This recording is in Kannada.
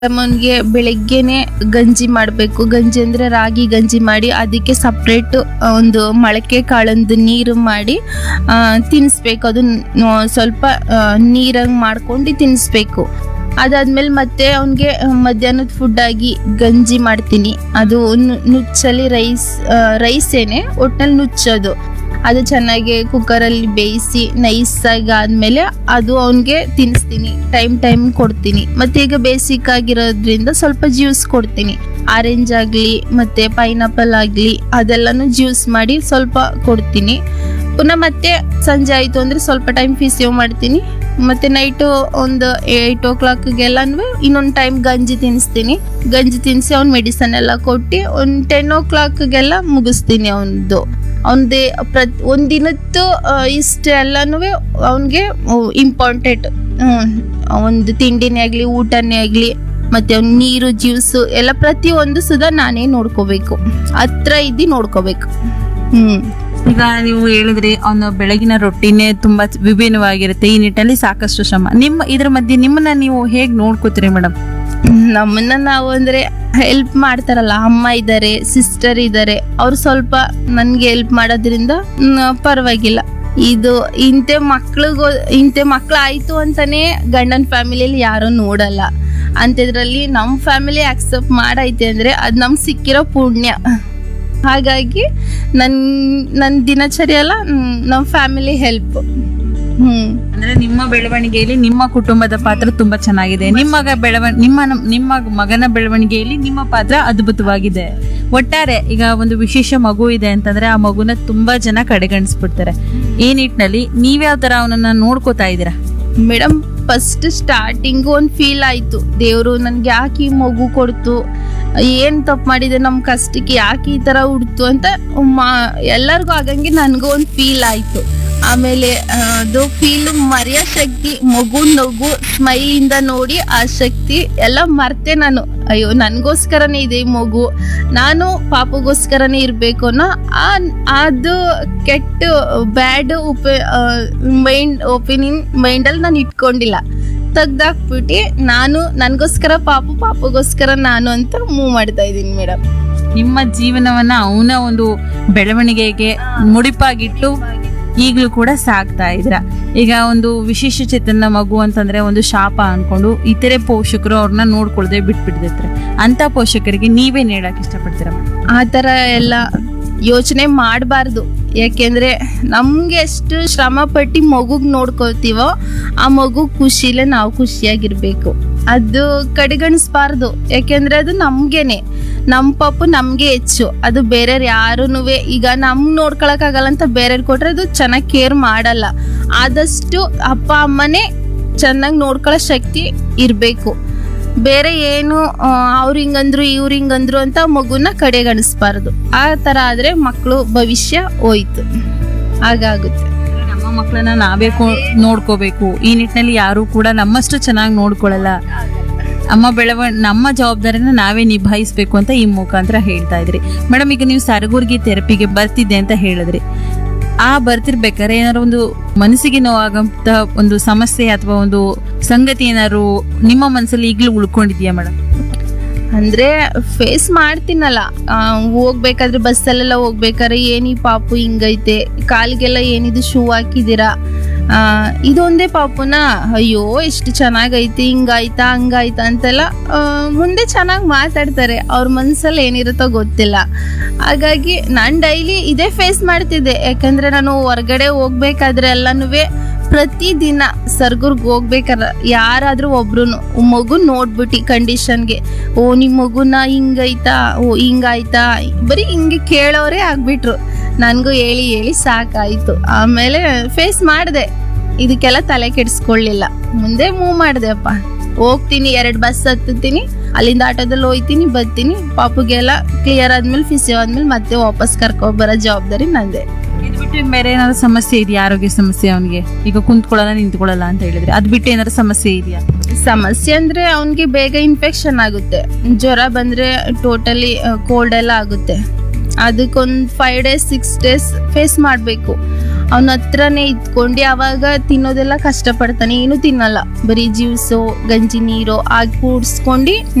ಅವನಿಗೆ ಬೆಳಗ್ಗೆನೆ ಗಂಜಿ ಮಾಡಬೇಕು. ಗಂಜಿ ಅಂದ್ರೆ ರಾಗಿ ಗಂಜಿ ಮಾಡಿ ಅದಕ್ಕೆ ಸಪ್ರೇಟ್ ಒಂದು ಮೊಳಕೆ ಕಾಳಂದು ನೀರು ಮಾಡಿ ತಿನ್ನಿಸ್ಬೇಕು. ಅದು ಸ್ವಲ್ಪ ನೀರಂಗೆ ಮಾಡ್ಕೊಂಡು ತಿನ್ನಿಸ್ಬೇಕು. ಅದಾದ್ಮೇಲೆ ಮತ್ತೆ ಅವನಿಗೆ ಮಧ್ಯಾಹ್ನದ ಫುಡ್ ಆಗಿ ಗಂಜಿ ಮಾಡ್ತೀನಿ. ಅದು ನುಚ್ಚಲ್ಲಿ ರೈಸೇನೆ ಒಟ್ನಲ್ಲಿ ನುಚ್ಚೋದು. ಅದು ಚೆನ್ನಾಗಿ ಕುಕ್ಕರಲ್ಲಿ ಬೇಯಿಸಿ ನೈಸಾಗಿ ಆದ್ಮೇಲೆ ಅದು ಅವನಿಗೆ ತಿನ್ನಿಸ್ತೀನಿ. ಟೈಮ್ ಕೊಡ್ತೀನಿ. ಮತ್ತೆ ಈಗ ಬೇಸಿಕ್ ಆಗಿರೋದ್ರಿಂದ ಸ್ವಲ್ಪ ಜ್ಯೂಸ್ ಕೊಡ್ತೀನಿ. ಆರೆಂಜ್ ಆಗಲಿ ಮತ್ತೆ ಪೈನಾಪಲ್ ಆಗಲಿ ಅದೆಲ್ಲನೂ ಜ್ಯೂಸ್ ಮಾಡಿ ಸ್ವಲ್ಪ ಕೊಡ್ತೀನಿ. ಪುನಃ ಮತ್ತೆ ಸಂಜೆ ಆಯಿತು ಅಂದರೆ ಸ್ವಲ್ಪ ಟೈಮ್ ಫಿಸಿಯೋ ಮಾಡ್ತೀನಿ. ಮತ್ತೆ ನೈಟು ಒಂದು 8 o'clockಗೆಲ್ಲನೂ ಇನ್ನೊಂದು ಟೈಮ್ ಗಂಜಿ ತಿನ್ನಿಸ್ತೀನಿ. ಗಂಜಿ ತಿನ್ನಿಸಿ ಅವ್ನು ಮೆಡಿಸನ್ ಎಲ್ಲ ಕೊಟ್ಟು ಒಂದು 10 o'clockಗೆಲ್ಲ ಮುಗಿಸ್ತೀನಿ. ಅವನದೇ ಒಂದಿನದ್ದು ಇಷ್ಟೆಲ್ಲನೂ ಅವನಿಗೆ ಇಂಪಾರ್ಟೆಂಟ್. ಒಂದು ತಿಂಡಿನೇ ಆಗಲಿ ಊಟನೇ ಆಗಲಿ ಮತ್ತೆ ಅವ್ನ ನೀರು ಜ್ಯೂಸು ಎಲ್ಲ ಪ್ರತಿಯೊಂದು ಸುಧಾ ನಾನೇ ನೋಡ್ಕೋಬೇಕು. ಹತ್ರ ಇದ್ದು ನೋಡ್ಕೋಬೇಕು. ಈಗ ನೀವು ಹೇಳಿದ್ರಿ ಅವನ ಬೆಳಗಿನ ರೊಟ್ಟಿನೇ ತುಂಬಾ ವಿಭಿನ್ನವಾಗಿರುತ್ತೆ. ಈ ನಿಟ್ಟಿನಲ್ಲಿ ಸಾಕಷ್ಟು ಶ್ರಮ. ಇದ್ರ ಮಧ್ಯೆ ನಿಮ್ಮನ್ನ ನೀವು ಹೇಗ್ ನೋಡ್ಕೋತೀರಿ ಮೇಡಮ್? ನಮ್ಮನ್ನ ನಾವು ಅಂದ್ರೆ ಹೆಲ್ಪ್ ಮಾಡ್ತಾರಲ್ಲ, ಅಮ್ಮ ಇದ್ದಾರೆ, ಸಿಸ್ಟರ್ ಇದ್ದಾರೆ, ಅವ್ರು ಸ್ವಲ್ಪ ನನ್ಗೆ ಹೆಲ್ಪ್ ಮಾಡೋದ್ರಿಂದ ಪರವಾಗಿಲ್ಲ. ಇದು ಇಂತೆ ಮಕ್ಳು ಆಯ್ತು ಅಂತಾನೆ ಗಂಡನ ಫ್ಯಾಮಿಲಿಯಲ್ಲಿ ಯಾರು ನೋಡಲ್ಲ. ಅಂತಿದ್ರಲ್ಲಿ ನಮ್ಮ ಫ್ಯಾಮಿಲಿ ಆಕ್ಸೆಪ್ಟ್ ಮಾಡೈತೆ ಅಂದ್ರೆ ಅದ್ ನಮ್ಗೆ ಸಿಕ್ಕಿರೋ ಪುಣ್ಯ. ಹಾಗಾಗಿ ನನ್ನ ದಿನಚರಿ ಎಲ್ಲ ನಮ್ಮ ಫ್ಯಾಮಿಲಿ ಹೆಲ್ಪ್. ಅಂದ್ರೆ ನಿಮ್ಮ ಬೆಳವಣಿಗೆಯಲ್ಲಿ ನಿಮ್ಮ ಕುಟುಂಬದ ಪಾತ್ರ ತುಂಬಾ ಚೆನ್ನಾಗಿದೆ. ನಿಮ್ಮ ಮಗನ ಬೆಳವಣಿಗೆಯಲ್ಲಿ ನಿಮ್ಮ ಪಾತ್ರ ಅದ್ಭುತವಾಗಿದೆ. ಒಟ್ಟಾರೆ ಈಗ ಒಂದು ವಿಶೇಷ ಮಗು ಇದೆ ಅಂತಂದ್ರೆ ಆ ಮಗುನ ತುಂಬಾ ಜನ ಕಡೆಗಣಿಸ್ಬಿಡ್ತಾರೆ. ಈ ನಿಟ್ಟಿನಲ್ಲಿ ನೀವ್ಯಾವ ತರ ಅವನನ್ನ ನೋಡ್ಕೋತಾ ಇದ್ದೀರಾ ಮೇಡಮ್? ಫಸ್ಟ್ ಸ್ಟಾರ್ಟಿಂಗ್ ಒಂದು ಫೀಲ್ ಆಯ್ತು, ದೇವ್ರು ನನ್ಗೆ ಯಾಕೆ ಈ ಮಗು ಕೊಡ್ತು, ಏನ್ ತಪ್ಪು ಮಾಡಿದೆ, ನಮ್ ಕಷ್ಟಕ್ಕೆ ಯಾಕೆ ಈ ತರ ಹುಡ್ತು ಅಂತ ಎಲ್ಲರಿಗೂ ಆಗಂಗೆ ನನ್ಗೂ ಒಂದು ಫೀಲ್ ಆಯ್ತು. ಆಮೇಲೆ ಅದು ಫೀಲ್ ಮರೆಯೋ ಶಕ್ತಿ, ನಗು ಸ್ಮೈಲ್ ಇಂದ ನೋಡಿ ಆ ಶಕ್ತಿ ಎಲ್ಲ ಮರ್ತೆ ನಾನು. ಅಯ್ಯೋ ನನ್ಗೋಸ್ಕರನೇ ಇದೆ ಈ ಮಗು, ನಾನು ಪಾಪಗೋಸ್ಕರನೇ ಇರ್ಬೇಕು ಅನ್ನೋ ಅದು ಕೆಟ್ಟ ಬ್ಯಾಡ್ ಮೈಂಡಲ್ಲಿ ನಾನು ಇಟ್ಕೊಂಡಿಲ್ಲ. ತೆಗ್ದಾಕ್ಬಿಟ್ಟು ನಾನು ನನ್ಗೋಸ್ಕರ ಪಾಪಗೋಸ್ಕರ ನಾನು ಅಂತ ಮೂವ್ ಮಾಡ್ತಾ ಇದ್ದೀನಿ ಮೇಡಮ್. ನಿಮ್ಮ ಜೀವನವನ್ನ ಅವನ ಒಂದು ಬೆಳವಣಿಗೆಗೆ ಮುಡಿಪಾಗಿಟ್ಟು ಈಗಲೂ ಕೂಡ ಸಾಕ್ತಾ ಇದ್ರ. ಈಗ ಒಂದು ವಿಶೇಷ ಚೇತನ ಮಗು ಅಂತಂದ್ರೆ ಒಂದು ಶಾಪ ಅನ್ಕೊಂಡು ಇತರೆ ಪೋಷಕರು ಅವ್ರನ್ನ ನೋಡ್ಕೊಳ್ದೆ ಬಿಟ್ಬಿಡ್ತಿರ್ತಾರೆ. ಅಂತ ಪೋಷಕರಿಗೆ ನೀವೇನ್ ಹೇಳಕ್ ಇಷ್ಟಪಡ್ತೀರ? ಆ ತರ ಎಲ್ಲ ಯೋಚನೆ ಮಾಡಬಾರ್ದು. ಯಾಕೆಂದ್ರೆ ನಮ್ಗೆ ಎಷ್ಟು ಶ್ರಮ ಪಟ್ಟು ಮಗುಗ್ ನೋಡ್ಕೊಳ್ತೀವೋ ಆ ಮಗು ಖುಷಿಲೇ ನಾವು ಖುಷಿಯಾಗಿರ್ಬೇಕು. ಅದು ಕಡೆಗಣಿಸ್ಬಾರ್ದು. ಯಾಕೆಂದ್ರೆ ಅದು ನಮ್ಗೇನೆ, ನಮ್ ಪಾಪು ನಮ್ಗೆ ಹೆಚ್ಚು. ಅದು ಬೇರೆ ಯಾರುನುವೆ ಈಗ ನೋಡ್ಕೊಳಕ್ ಆಗಲ್ಲ ಅಂತ ಬೇರೆಯವ್ರು ಕೊಟ್ರೆ ಅದು ಚೆನ್ನಾಗಿ ಕೇರ್ ಮಾಡಲ್ಲ. ಆದಷ್ಟು ಅಪ್ಪ ಅಮ್ಮನೇ ಚೆನ್ನಾಗಿ ನೋಡ್ಕೊಳ್ಳೋ ಶಕ್ತಿ ಇರ್ಬೇಕು. ಬೇರೆ ಏನು ಅವ್ರು ಹಿಂಗಂದ್ರು ಇವ್ರು ಹಿಂಗಂದ್ರು ಅಂತ ಮಗುನ ಕಡೆಗಣಿಸ್ಬಾರ್ದು. ಆ ತರ ಆದ್ರೆ ಮಕ್ಕಳು ಭವಿಷ್ಯ ಹೋಯ್ತು, ಹಾಗಾಗುತ್ತೆ. ನಮ್ಮ ಮಕ್ಕಳನ್ನ ನಾವೇ ನೋಡ್ಕೋಬೇಕು. ಈ ನಿಟ್ಟಿನಲ್ಲಿ ಯಾರು ಕೂಡ ನಮ್ಮಷ್ಟು ಚೆನ್ನಾಗಿ ನೋಡ್ಕೊಳ್ಳಲ್ಲ. ನಮ್ಮ ಜವಾಬ್ದಾರಿನ ನಾವೇ ನಿಭಾಯಿಸ್ಬೇಕು ಅಂತ ಈ ಮುಖಾಂತರ ಹೇಳ್ತಾ ಇದ್ರಿ ಮೇಡಮ್. ಈಗ ನೀವು ಸರಗೂರ್ಗಿ ಥೆರಪಿಗೆ ಬರ್ತಿದ್ದೆ ಅಂತ ಹೇಳಿದ್ರಿ. ಬರ್ತಿರ್ಬೇಕಾದ್ರೆ ಏನಾದ್ರು ಒಂದು ಮನಸ್ಸಿಗೆ ನೋವಾಗಂತ ಒಂದು ಸಮಸ್ಯೆ ಅಥವಾ ಒಂದು ಸಂಗತಿ ಏನಾದ್ರು ನಿಮ್ಮ ಮನಸ್ಸಲ್ಲಿ ಈಗಲೂ ಉಳ್ಕೊಂಡಿದ್ಯಾ ಮೇಡಮ್? ಅಂದ್ರೆ ಫೇಸ್ ಮಾಡ್ತೀನಲ್ಲ, ಹೋಗ್ಬೇಕಾದ್ರೆ ಬಸ್ಸಲ್ಲೆಲ್ಲ ಹೋಗ್ಬೇಕಾದ್ರೆ ಏನಿ ಪಾಪು ಹಿಂಗೈತೆ, ಕಾಲಿಗೆಲ್ಲ ಏನಿದು ಶೂ ಹಾಕಿದ್ದೀರಾ, ಇದೊಂದೇ ಪಾಪುನ ಅಯ್ಯೋ ಎಷ್ಟು ಚೆನ್ನಾಗೈತಿ, ಹಿಂಗಾಯ್ತಾ ಹಂಗಾಯ್ತಾ ಅಂತೆಲ್ಲ ಮುಂದೆ ಚೆನ್ನಾಗಿ ಮಾತಾಡ್ತಾರೆ. ಅವ್ರ ಮನ್ಸಲ್ಲಿ ಏನಿರುತ್ತೋ ಗೊತ್ತಿಲ್ಲ. ಹಾಗಾಗಿ ನಾನು ಡೈಲಿ ಇದೇ ಫೇಸ್ ಮಾಡ್ತಿದ್ದೆ. ಯಾಕಂದ್ರೆ ನಾನು ಹೊರಗಡೆ ಹೋಗ್ಬೇಕಾದ್ರೆ ಎಲ್ಲನೂ ಪ್ರತಿದಿನ ಸರ್ಗೂರ್ಗೆ ಹೋಗ್ಬೇಕಾದ್ರೆ ಯಾರಾದ್ರೂ ಒಬ್ರು ಮಗು ನೋಡ್ಬಿಟ್ಟು ಕಂಡೀಷನ್ಗೆ ನಿಮ್ ಮಗುನ ಹಿಂಗೈತಾ, ಹಿಂಗಾಯ್ತಾ, ಬರೀ ಹಿಂಗೆ ಕೇಳೋರೇ ಆಗ್ಬಿಟ್ರು. ನನ್ಗೂ ಹೇಳಿ ಸಾಕಾಯ್ತು. ಆಮೇಲೆ ಫೇಸ್ ಮಾಡಿದೆ, ಇದಕ್ಕೆಲ್ಲ ತಲೆ ಕೆಡಿಸ್ಕೊಳ್ಳಿಲ್ಲ. ಮುಂದೆ ಮೂವ್ ಮಾಡಿದೆ. ಅಪ್ಪ ಹೋಗ್ತೀನಿ, 2 ಬಸ್ ಹತ್ತೀನಿ, ಅಲ್ಲಿಂದ ಆಟೋದಲ್ಲಿ ಹೋಯ್ತೀನಿ, ಬರ್ತೀನಿ. ಪಾಪುಗೆಲ್ಲ ಕ್ಲಿಯರ್ ಆದ್ಮೇಲೆ ಫಿಸಿಯೋ ಆದ್ಮೇಲೆ ಮತ್ತೆ ವಾಪಸ್ ಕರ್ಕೊಂಡ್ ಬರೋ ಜವಾಬ್ದಾರಿ ನಂದೆ. ಇದು ಬಿಟ್ಟು ಬೇರೆ ಏನಾದ್ರು ಸಮಸ್ಯೆ ಇದೆಯಾ? ಆರೋಗ್ಯ ಸಮಸ್ಯೆ ಅವನಿಗೆ? ಈಗ ಕುಂತ್ಕೊಳ್ಳಲ್ಲ ನಿಂತ್ಕೊಳ್ಳಲ್ಲ ಅಂತ ಹೇಳಿದ್ರೆ ಅದು ಬಿಟ್ಟು ಏನಾದ್ರು ಸಮಸ್ಯೆ ಇದೆಯಾ? ಸಮಸ್ಯೆ ಅಂದ್ರೆ ಅವನಿಗೆ ಬೇಗ ಇನ್ಫೆಕ್ಷನ್ ಆಗುತ್ತೆ. ಜ್ವರ ಬಂದ್ರೆ ಟೋಟಲಿ ಕೋಲ್ಡ್ ಎಲ್ಲ ಆಗುತ್ತೆ. ಅದಕ್ಕೊಂದು 5 days 6 days ಫೇಸ್ ಮಾಡಬೇಕು. ಅವನ ಹತ್ರನೇ ಇದ್ಕೊಂಡು ಅವಾಗ ತಿನ್ನೋದೆಲ್ಲ ಕಷ್ಟಪಡ್ತಾನೆ, ಏನು ತಿನ್ನಲ್ಲ, ಬರೀ ಜ್ಯೂಸು ಗಂಜಿ ನೀರು ಆಗಿ ಕೂಡ್ಸ್ಕೊಂಡು